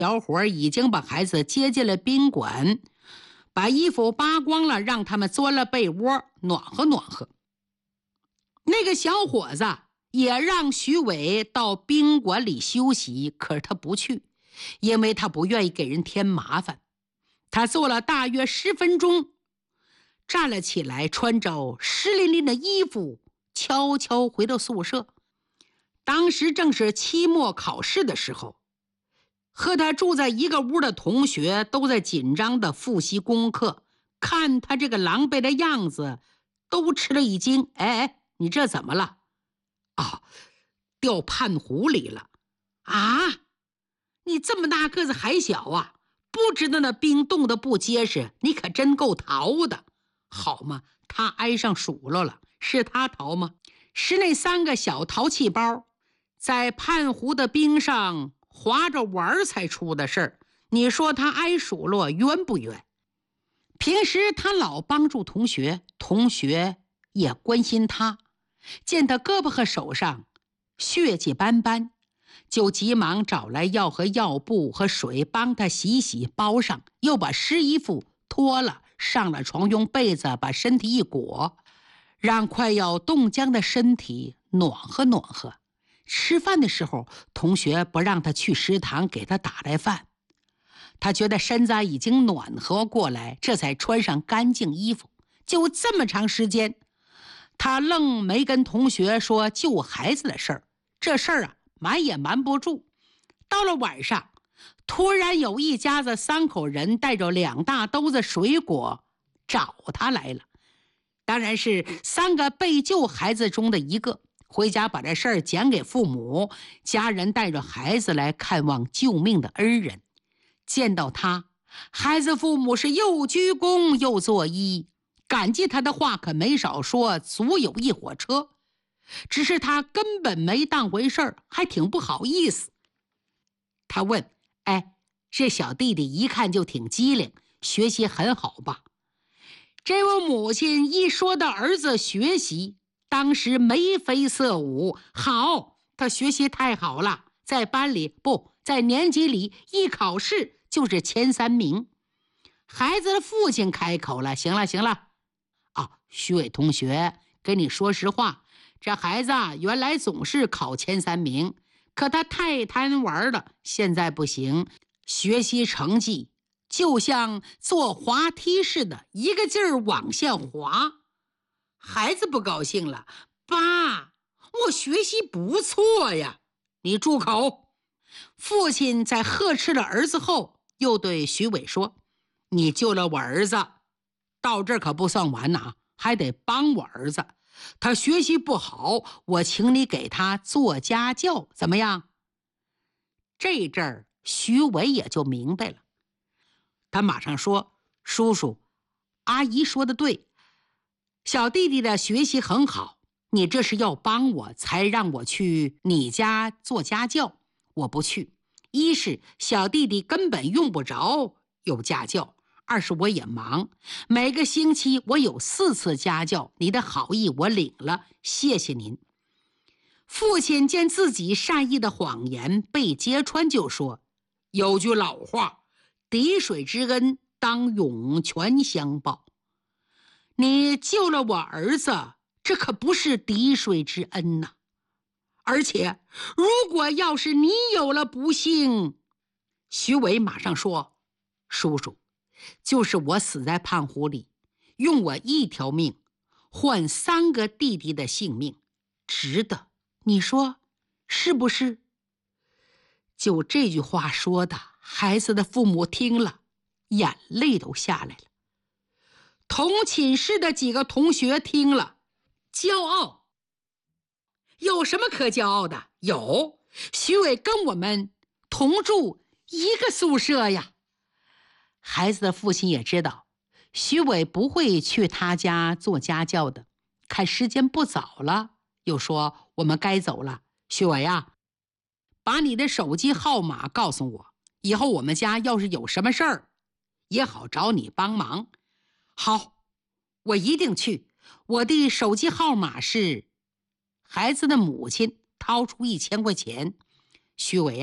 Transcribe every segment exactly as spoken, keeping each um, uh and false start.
小伙已经把孩子接进了宾馆，把衣服扒光了，让他们钻了被窝，暖和暖和。那个小伙子也让徐伟到宾馆里休息，可是他不去，因为他不愿意给人添麻烦。他坐了大约十分钟，站了起来，穿着湿淋淋的衣服，悄悄回到宿舍。当时正是期末考试的时候，和他住在一个屋的同学都在紧张地复习功课，看他这个狼狈的样子，都吃了一惊。哎哎，你这怎么了？啊，掉pan湖里了。啊，你这么大个子还小啊，不知道那冰冻得不结实，你可真够淘的。好嘛，他挨上数落了，是他淘吗？是那三个小淘气包在pan湖的冰上划着玩才出的事儿，你说他挨数落冤不冤？平时他老帮助同学，同学也关心他，见他胳膊和手上血迹斑斑，就急忙找来药和药布和水帮他洗洗包上，又把湿衣服脱了，上了床，用被子把身体一裹，让快要冻僵的身体暖和暖和。吃饭的时候，同学不让他去食堂给他打来饭，他觉得身子已经暖和过来，这才穿上干净衣服。就这么长时间，他愣没跟同学说救孩子的事儿。这事儿啊，瞒也瞒不住。到了晚上，突然有一家子三口人带着两大兜子水果找他来了，当然是三个被救孩子中的一个。回家把这事儿讲给父母，家人带着孩子来看望救命的恩人。见到他，孩子父母是又鞠躬又作揖，感激他的话可没少说，足有一火车。只是他根本没当回事儿，还挺不好意思。他问：哎，这小弟弟一看就挺机灵，学习很好吧？这位母亲一说到儿子学习，当时眉飞色舞。好，他学习太好了，在班里不在年级里一考试就是前三名。孩子的父亲开口了：行了行了啊，徐伟同学，跟你说实话，这孩子啊，原来总是考前三名，可他太贪玩了，现在不行，学习成绩就像坐滑梯似的，一个劲儿往下滑。孩子不高兴了：爸，我学习不错呀。你住口！父亲在呵斥了儿子后，又对徐伟说：你救了我儿子，到这儿可不算完呐，还得帮我儿子。他学习不好，我请你给他做家教，怎么样？这阵儿徐伟也就明白了，他马上说：叔叔，阿姨说的对，小弟弟的学习很好，你这是要帮我才让我去你家做家教，我不去。一是小弟弟根本用不着有家教，二是我也忙，每个星期我有四次家教，你的好意我领了，谢谢您。父亲见自己善意的谎言被揭穿，就说：有句老话，滴水之恩当涌泉相报。你救了我儿子，这可不是滴水之恩呐、啊！而且如果要是你有了不幸，徐伟马上说：叔叔，就是我死在pan湖里，用我一条命换三个弟弟的性命，值得，你说是不是？就这句话说的，孩子的父母听了，眼泪都下来了。同寝室的几个同学听了，骄傲。有什么可骄傲的？有，徐伟跟我们同住一个宿舍呀。孩子的父亲也知道徐伟不会去他家做家教的，看时间不早了，又说我们该走了。徐伟啊，把你的手机号码告诉我，以后我们家要是有什么事儿也好找你帮忙。好，我一定去。我的手机号码是……孩子的母亲掏出一千块钱。徐伟啊，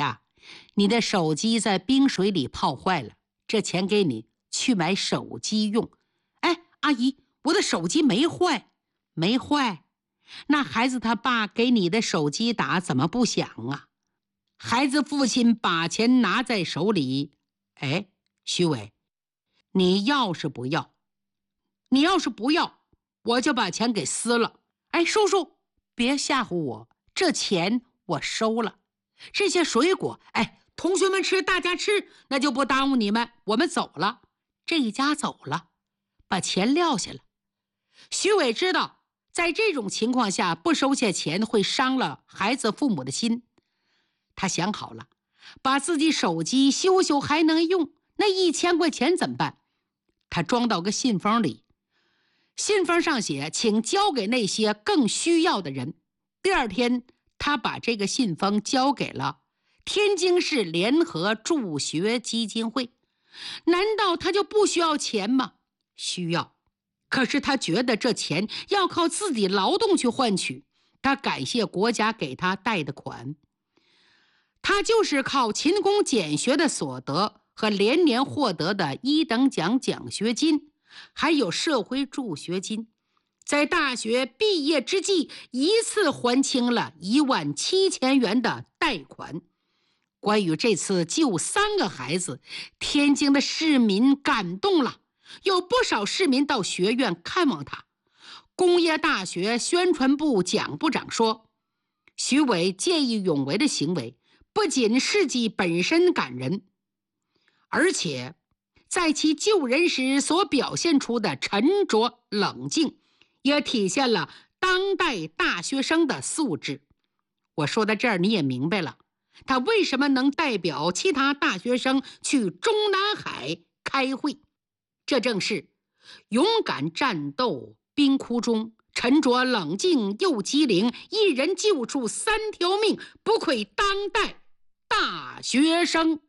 你的手机在冰水里泡坏了，这钱给你，去买手机用。哎，阿姨，我的手机没坏。没坏？那孩子他爸给你的手机打怎么不响啊？孩子父亲把钱拿在手里。哎，徐伟，你要是不要，你要是不要，我就把钱给撕了。哎，叔叔，别吓唬我，这钱我收了。这些水果，哎，同学们吃，大家吃，那就不耽误你们，我们走了。这一家走了，把钱撂下了。徐伟知道，在这种情况下不收下钱会伤了孩子父母的心。他想好了，把自己手机修修还能用，那一千块钱怎么办？他装到个信封里，信封上写请交给那些更需要的人。第二天他把这个信封交给了天津市联合助学基金会。难道他就不需要钱吗？需要，可是他觉得这钱要靠自己劳动去换取。他感谢国家给他贷的款，他就是靠勤工俭学的所得和连年获得的一等奖奖学金，还有社会助学金，在大学毕业之际一次还清了一万七千元的贷款。关于这次救三个孩子，天津的市民感动了，有不少市民到学院看望他。工业大学宣传部蒋部长说，徐伟见义勇为的行为不仅事迹本身感人，而且在其救人时所表现出的沉着冷静，也体现了当代大学生的素质。我说到这儿你也明白了，他为什么能代表其他大学生去中南海开会。这正是勇敢战斗冰窟中，沉着冷静又机灵，一人救出三条命，不愧当代大学生。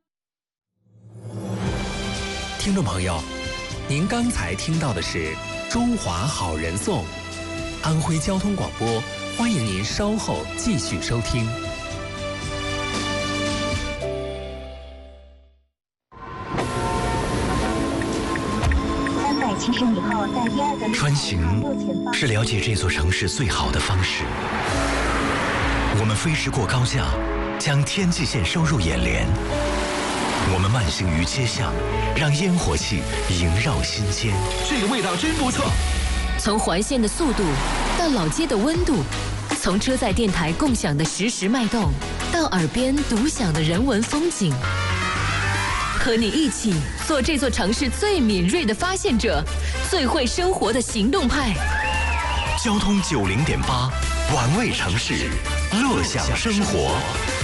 听众朋友，您刚才听到的是《中华好人颂》，安徽交通广播，欢迎您稍后继续收听。 穿行是了解这座城市最好的方式。我们飞驰过高架，将天际线收入眼帘。我们慢行于街巷，让烟火气萦绕心间。 这个味道真不错。 从环线的速度到老街的温度，从车载电台共享的实时脉动，到耳边独享的人文风景。和你一起做这座城市最敏锐的发现者，最会生活的行动派。 交通九零点八，玩味城市，乐享生活。